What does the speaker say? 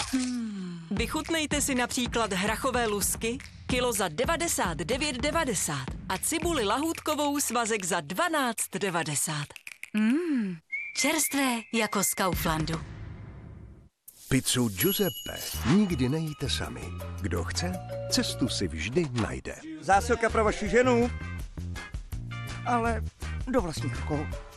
Vychutnejte si například hrachové lusky, kilo za 99,90 a cibuli lahůdkovou svazek za 12,90. Čerstvé jako z Kauflandu. Pizzu Giuseppe nikdy nejíte sami. Kdo chce, cestu si vždy najde. Zásilka pro vaši ženu, ale do vlastních rukou.